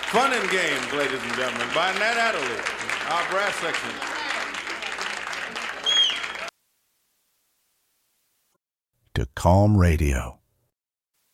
Fun and games, ladies and gentlemen, by Nat Adderley, our brass section. To Calm Radio.